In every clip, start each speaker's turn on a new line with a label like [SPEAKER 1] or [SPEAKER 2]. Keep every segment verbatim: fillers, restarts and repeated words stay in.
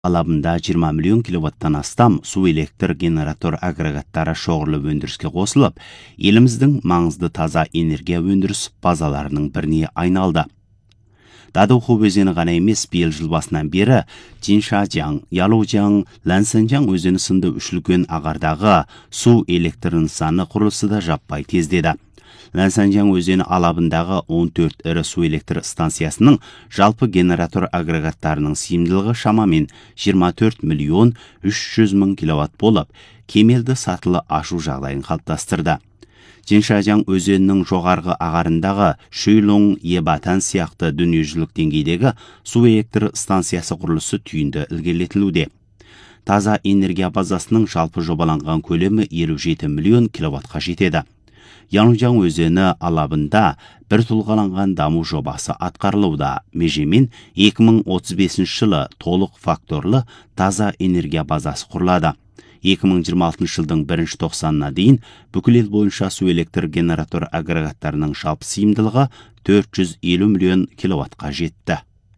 [SPEAKER 1] алабында жиырма миллион киловаттан астам су электр генератор агрегаттары шоғырлы өндіріске қосылып, еліміздің маңызды таза энергия өндіріс базаларының біріне айналды. Дадуху өзені ғана емес, биыл жыл басынан бері Чиншажаң, Ялужаң, Лансанжаң өзені сынды үш үлкен ағардағы су электр нысаны құрылысы да жаппай тездеді. Лансанжаң өзені алабындағы он төрт ірі су электр станциясының жалпы генератор агрегаттарының сыйымдылығы шамамен жиырма төрт миллион үш жүз мың киловатт болып, кемелді сатылы ашу жағдайын қалыптастырды. Чиншажаң өзенінің жоғарғы ағарындағы Шүйлоң, Ебатан сияқты дүниежүзілік деңгейдегі су электр станциясы құрылысы түйінді ілгерілетілуде. Таза энергия базасының жалпы жобаланған көлемі елу жеті миллион киловаттқа жетеді. Ялужаң өзені алабында бір тұлғаланған даму жобасы атқарылуда. Межемен екі мың отыз бесінші жылы толық факторлы таза энергия базасы құрылады. екі мың жиырма алтыншы жылдың бірінші тоқсанына дейін бүкіл ел бойынша су электр генератор агрегаттарының жалпы сыйымдылығы төрт жүз елу миллион киловаттқа жетті.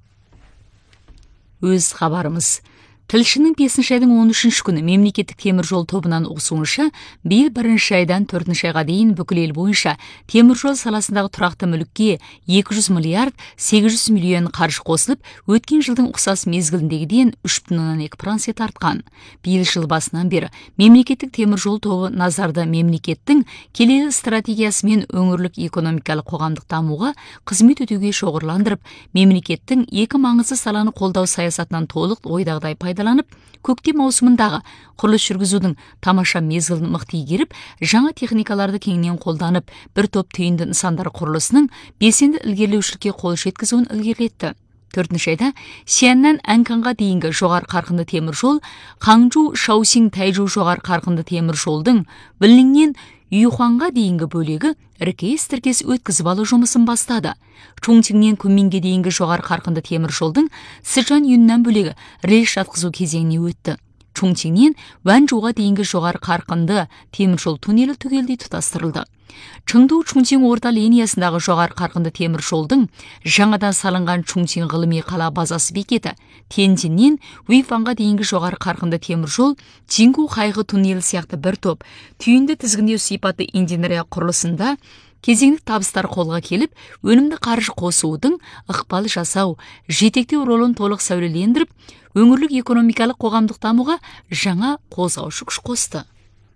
[SPEAKER 2] Өз хабарымыз. Тілшінің бесінші айдың он үшінші күні мемлекеттік темір жол тобынан ұсынушы, биыл бірінші айдан төртінші айға дейін бүкіл ел бойынша темір жол саласындағы тұрақты мүлікке екі жүз миллиард сегіз жүз миллион қаржы қосылып, өткен жылдың ұқсас мезгіліндегіден үш бүтін оннан екі процент артқан. Биыл жыл басынан бері мемлекеттік темір жол тобы назарды мемлекеттің келелі стратегиясы мен өңірлік экономикалық қоғамдық дамуға қызмет өтеуге шоғырландырып, мемлекеттің екі маңызды саланы қолдау саясатынан толық ойдағыдай пайдаланып, көктем маусымындағы құрылыс жүргізудің тамаша мезгілін мықты игеріп, жаңа техникаларды кеңінен қолданып, бір топ түйінді нысандар құрылысының белсенді ілгерілеушілікке қол жеткізуін ілгерілетті. Төртінші айда Сианнан Анканға дейінгі жоғары қарқынды темір жол, Ханчжоу Шаосин Тайжоу жоғары қарқынды темір жолдың Вэнлиңнен Юхуанға дейінгі бөлігі іркес-тіркес өткізіп алу жұмысын бастады. Чоңчиңнен Куньминге дейінгі жоғары қарқынды темір жолдың Сычуань Юньнан бөлігі рельс жатқызу кезеңіне өтті. Чоңчиңнен Ванчжоуға дейінгі жоғары қарқынды темір жол туннелі түгелдей тұтастырылды. Чыңду Чунчиң орта линиясындағы жоғары қарқынды темір жолдың жаңадан салынған Чунчиң ғылыми қала базасы бекеті, Тяньцзиннен Уйфанға дейінгі жоғары қарқынды темір жол, Чингу қайғы туннелі сияқты бір топ түйінді тізгіндеу сипаты инженерия құрылысында кезеңдік табыстар қолға келіп, өнімді қаржы қосудың ықпал жасау, жетектеу ролын толық сәулелендіріп, өңірлік экономикалық қоғамдық дамуға жаңа қозғаушы күш қосты.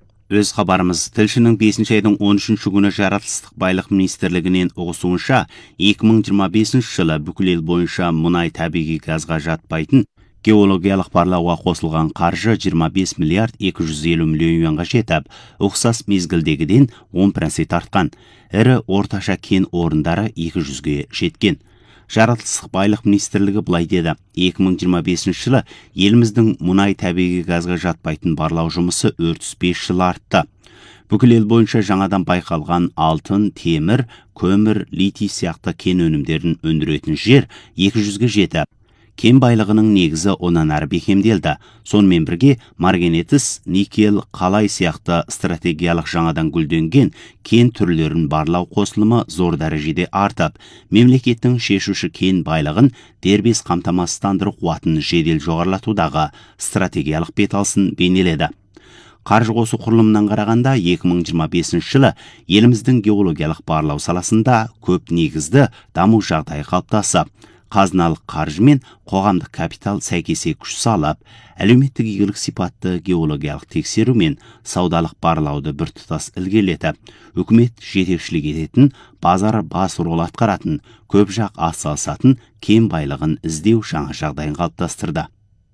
[SPEAKER 1] Өз хабарымыз. Тілшінің бесінші айдың он үшінші күні жаратылыстық байлық министрлігінен ұғысуынша, екі мың жиырма бесінші жылы бүкіл ел бойынша мұнай табиғи газға жатпайтын геологиялық барлауға қосылған қаржы жиырма бес миллиард екі жүз елу миллион юанға жетіп, ұқсас мезгілдегіден он процент артқан. Ірі орташа кен орындары екі жүзге жеткен. Жаратылыстық байлық министрлігі былай деді: екі мың жиырма бесінші жылы еліміздің мұнай табиғи газға жатпайтын барлау жұмысы отыз бес жыл артты. Бүкіл ел бойынша жаңадан байқалған алтын, темір, көмір, литий сияқты кен өнімдерін өндіретін жер екі жүзге жетіп, кен байлығының негізі онан әрі бекемделді. Сонымен бірге марганец, никель, қалай сияқты стратегиялық жаңадан гүлденген кен түрлерін барлау қосылымы зор дәрежеде артып, мемлекеттің шешуші кен байлығын дербес қамтамасыздандыру қуатын жедел жоғарылатудағы стратегиялық беталысын бейнеледі. Қаржы қосу құрылымынан қарағанда, екі мың жиырма бесінші жылы еліміздің геологиялық барлау саласында көп негізді даму жағдайы қалыптасып, қазыналық қаржы мен қоғамдық капитал сәйкесе күш салып, әлеуметтік игілік сипатты геологиялық тексеру мен саудалық барлауды біртұтас ілгерілетіп, үкімет жетекшілік ететін, базар бас рол атқаратын, көп жақ атсалысатын кен байлығын іздеу жаңа жағдайын қалыптастырды.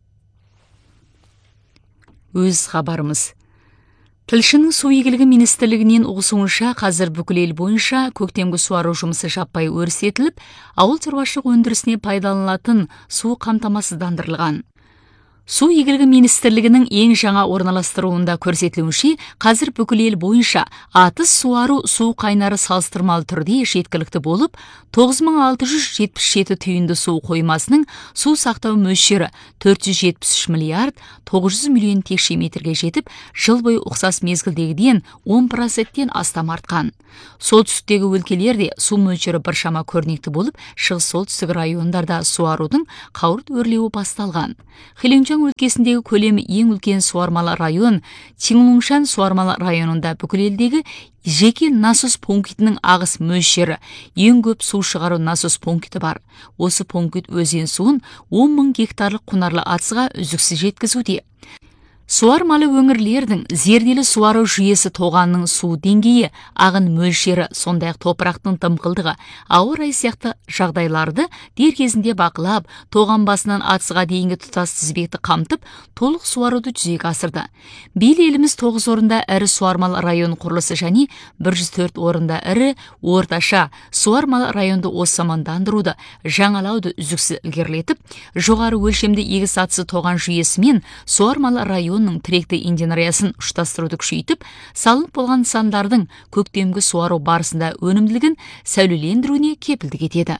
[SPEAKER 2] Өз хабарымыз. Тілшінің су игілігі министрлігінен ұғысуынша, қазір бүкіл ел бойынша көктемгі суару жұмысы жаппай өрістетіліп, ауыл шаруашылық өндірісіне пайдаланылатын су қамтамасыздандырылған. Су игілігі министрлігінің ең жаңа орналастыруында көрсетілуінше, қазір бүкіл ел бойынша атыз суару су қайнары салыстырмалы түрде жеткілікті болып, тоғыз мың алты жүз жетпіс жеті түйінді су қоймасының су сақтау мөлшері төрт жүз жетпіс үш миллиард тоғыз жүз миллион текше метрге жетіп, жыл бойы ұқсас мезгілдегіден он проценттен астам артқан. Солтүстіктегі өлкелерде су мөлшері біршама көрнекті болып, шығыс солтүстік райондарда суарудың қауырт өрлеуі басталған. Хеленджан Чжэнчжан өлкесіндегі көлемі ең үлкен суармалы район Циңлуншан суармалы районында бүкіл елдегі жеке насос пунктінің ағыс мөлшері ең көп су шығару насос пункті бар. Осы пункт өзен суын он мың гектарлық құнарлы атысқа үздіксіз жеткізуде. Суармалы өңірлердің зерделі суару жүйесі тоғанның су деңгейі, ағын мөлшері, сондай-ақ топырақтың тымқылдығы, ауа райы сияқты жағдайларды дер кезінде бақылап, тоған басынан атысқа дейінгі тұтас тізбекті қамтып, толық суаруды жүзеге асырды. Биыл еліміз тоғыз орында ірі суармалы район құрылысы және бір жүз төрт орында ірі орташа суармалы районды осамандандыруды, жаңалауды үздіксіз ілгерілетіп, жоғары өлшемді егіс атысы тоған жүйесімен суармалы район тіректі инженериясын ұштастыруды күшейтіп, салынып болған нысандардың көктемгі суару барысында өнімділігін сәулелендіруіне кепілдік етеді.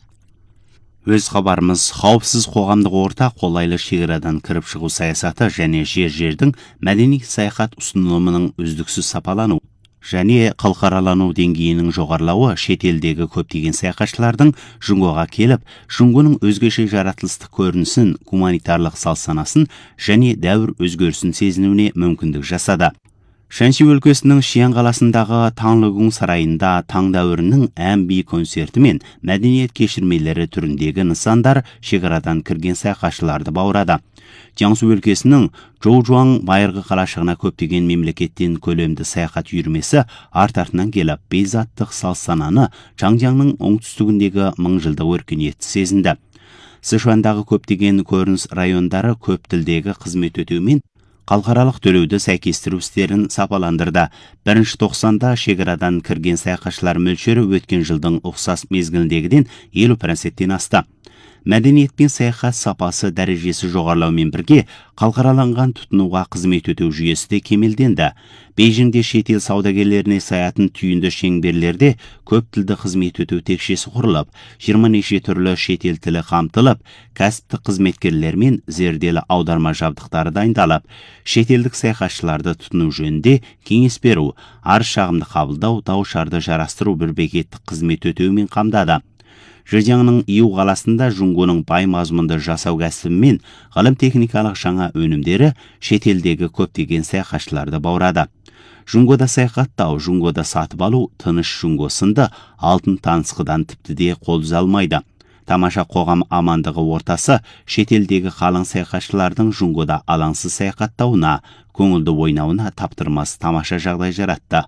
[SPEAKER 1] Өз хабарымыз қауіпсіз қоғамдық орта, қолайлы шекарадан кіріп шығу саясаты және жер-жердің мәдени саяхат ұсынылымының үздіксіз сапалану және халықаралану деңгейінің жоғарылауы шетелдегі көптеген саяхатшылардың Жұңгоға келіп, Жұңгоның өзгеше жаратылыстық көрінісін, гуманитарлық салт-санасын және дәуір өзгерісін сезінуіне мүмкіндік жасады. Шаньси өлкесінің Шиян қаласындағы Таңлыгун сарайында таң дәуірінің ән-би концерті мен мәдениет кешірмелері түріндегі нысандар шекарадан кірген саяхатшыларды баурады. Jiangsu өлкесінің Жоужуан байырғы қалашығына көптеген мемлекеттен көлемді саяхат үйірмесі арт-артынан келіп, бейзаттық салт-сананы Чаңжаңның оңтүстігіндегі мыңжылдық өркениетті сезінді. Сычуандағы көптеген көрініс райондары көп тілдегі қызмет өтеумен халықаралық төлеуді сәйкестіру істерін сапаландырды. Бірінші тоқсанда шекарадан кірген саяхатшылар мөлшері өткен жылдың ұқсас мезгіліндегіден елу проценттен асты. Мәдениет пен саяхат сапасы дәрежесі жоғарылаумен бірге халықараланған тұтынуға қызмет өтеу жүйесі де кемелденді. Бейжіңде шетел саудагерлеріне саятын түйінді шеңберлерде көп тілді қызмет өтеу текшесі құрылып, жиырма неше түрлі шетел тілі қамтылып, кәсіптік қызметкерлер мен зерделі аударма жабдықтары дайындалып, шетелдік саяхатшыларды тұтыну жөнінде кеңес беру, арыз шағымды қабылдау, дау-шарды жарастыру бір бекеттік қызмет өтеумен қамдады. Жэжаңның Иу қаласында Жұңгоның бай мазмұнды жасау кәсібі мен ғылым техникалық жаңа өнімдері шетелдегі көптеген саяхатшыларды баурады. Жұңгода саяхаттау, Жұңгода сатып алу, тыныш Жұңго сынды алтын танысқыдан тіпті де қол үзе алмайды. Тамаша қоғам амандығы ортасы шетелдегі қалың саяхатшылардың Жұңгода алаңсыз саяхаттауына, көңілді ойнауына таптырмас тамаша жағдай жаратты.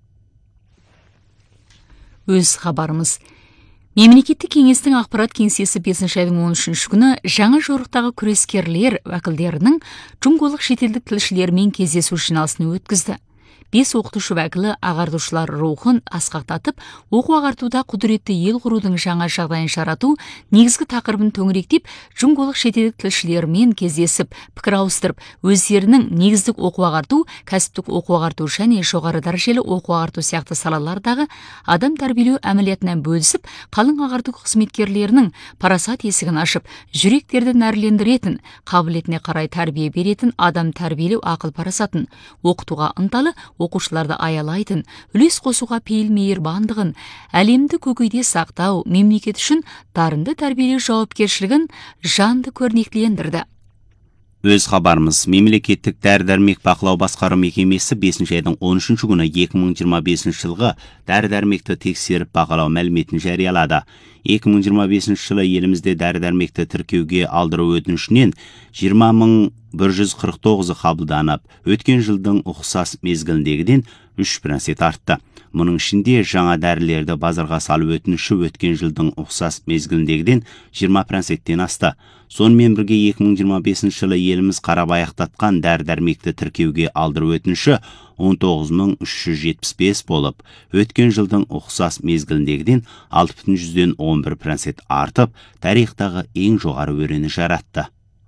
[SPEAKER 2] Өз хабарымыз. Мемлекеттік кеңестің ақпарат кеңсесі бесінші айдың он үшінші күні жаңа жорықтағы күрескерлер уәкілдерінің жұңголық шетелдік тілшілермен кездесу жиналысын өткізді. Бес оқытушы уәкілі ағартушылар рухын асқақтатып, оқу ағартуда құдіретті ел құрудың жаңа жағдайын жарату негізгі тақырыбын төңіректеп, жұңголық шетелдік тілшілермен кездесіп, пікір ауыстырып, өздерінің негіздік оқу ағарту, кәсіптік оқу ағарту және жоғары дәрежелі оқу ағарту сияқты салалардағы адам тәрбиелеу әмілиятынан бөлісіп, қалың ағарту қызметкерлерінің парасат есігін ашып, жүректерді нәрлендіретін, қабілетіне қарай тәрбие беретін адам тәрбиелеу ақыл парасатын, оқытуға ынталы, оқушыларды аялайтын, үлес қосуға пейіл мейірбандығын, әлемді көкейде сақтау, мемлекет үшін дарынды тәрбиелеу жауапкершілігін жанды көрнектілендірді.
[SPEAKER 1] Өз хабарымыз. Мемлекеттік дәрі-дәрмек бақылау басқару мекемесі бесінші айдың он үшінші күні екі мың жиырма бесінші жылғы дәрі-дәрмекті тексеріп бағалау мәліметін жариялады. екі мың жиырма бесінші жылы елімізде дәрі-дәрмекті тіркеуге алдыру өтінішінен жиырма мың бір жүз қырық тоғызы қабылданып, өткен жылдың ұқсас мезгіліндегіден үш процент артты. Мұның ішінде жаңа дәрілерді базарға салу өтініші өткен жылдың ұқсас мезгіліндегіден жиырма проценттен асты. Сонымен бірге екі мың жиырма бесінші жылы еліміз қарап аяқтатқан дәрі-дәрмекті тіркеуге алдыру өтініші он тоғыз мың үш жүз жетпіс бес болып, өткен жылдың ұқсас мезгіліндегіден алты бүтін жүзден он бір процент артып, тарихтағы ең жоғары өрені жаратты.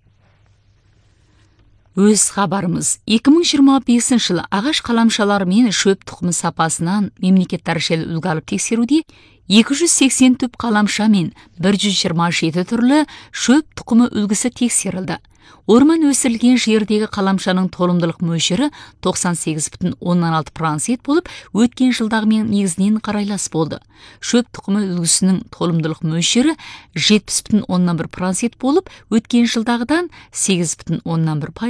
[SPEAKER 2] Өз хабарымыз. екі мың жиырма бесінші жылы ағаш қаламшалары мен шөп тұқымы сапасынан мемлекет дәрежелі үлгі алып тексеруде екі жүз сексен түп қаламша мен бір жүз жиырма жеті түрлі шөп тұқымы үлгісі тексерілді. Орман өсірілген жердегі қаламшаның толымдылық мөлшері тоқсан сегіз бүтін оннан алты процент болып, өткен жылдағымен негізінен қарайлас болды. Шөп тұқымы үлгісінің толымдылық мөлшері жетпіс бүтін оннан бір процент болып, өткен жылдағыдан сегіз бүтін оннан бір